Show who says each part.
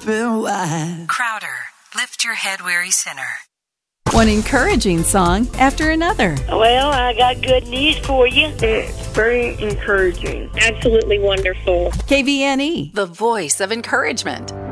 Speaker 1: open wide.
Speaker 2: Crowder, lift your head, weary sinner.
Speaker 3: One encouraging song after another.
Speaker 4: Well, I got good news for you.
Speaker 5: It's very encouraging.
Speaker 6: Absolutely wonderful.
Speaker 3: KVNE,
Speaker 2: The voice of encouragement.